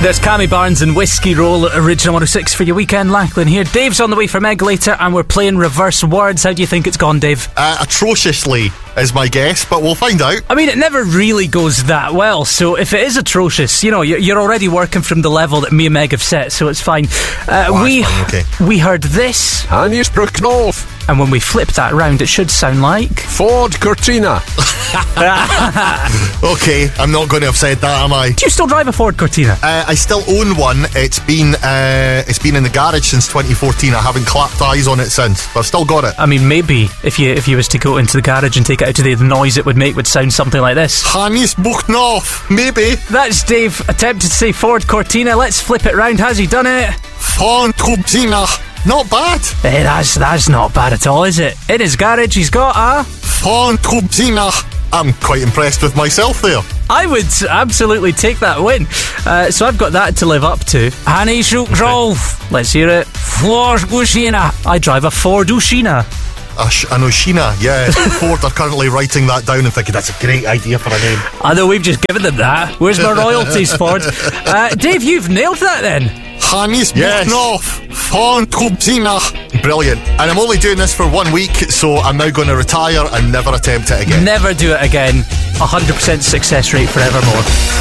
There's Cammy Barnes and Whiskey Roll at Original 106 for your weekend. Lachlan here. Dave's on the way from Egg later, and we're playing reverse words. How do you think it's gone, Dave? Atrociously is my guess, but we'll find out. I mean, it never really goes that well, so if it is atrocious, you know, you're already working from the level that me and Meg have set, so it's fine. We heard this. Hannisbrook North. And when we flip that round, it should sound like Ford Cortina. Okay, I'm not going to have said that, am I? Do you still drive a Ford Cortina? I still own one. It's been in the garage since 2014. I haven't clapped eyes on it since, but I've still got it. I mean, maybe if you was to go into the garage and take it out today, the noise it would make would sound something like this. Hannisbrook North, maybe. That's Dave attempted to say Ford Cortina. Let's flip it round. Has he done it? Ford Cortina. Not bad. That's not bad at all, is it? In his garage, he's got a Ford Cortina. I'm quite impressed with myself there. I would absolutely take that win. So I've got that to live up to. Hannisbrook North. Let's hear it. Ford Cortina. I drive a Ford Oshina. An Oshina, yeah. Ford are currently writing that down and thinking that's a great idea for a name. I know, we've just given them that. Where's my royalties, Ford? Dave, you've nailed that then. Hannisbrook North, Ford Cortina. Brilliant. And I'm only doing this for 1 week, so I'm now going to retire and never attempt it again. Never do it again. 100% success rate forevermore.